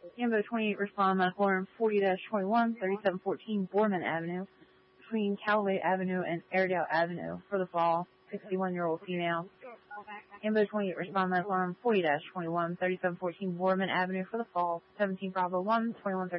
Ambo 28, respond medical alarm 40-21, 3714 Borman Avenue, between Callaway Avenue and Airedale Avenue for the fall, 61-year-old female. Ambo 28, respond medical alarm 40-21, 3714 Borman Avenue for the fall, 17 Bravo 1, 21